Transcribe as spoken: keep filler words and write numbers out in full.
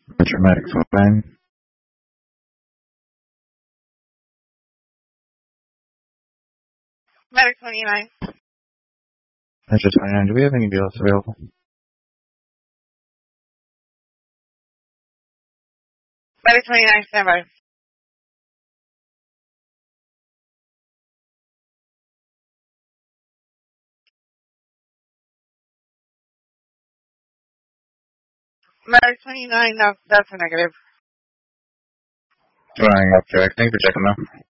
Metro Medic twenty-nine. Medic twenty-nine. Metro twenty-nine, do we have any deals available? Medic twenty-nine, stand by. Medic twenty-nine, no, that's a negative. Flying up, Jack. Thank you for checking though.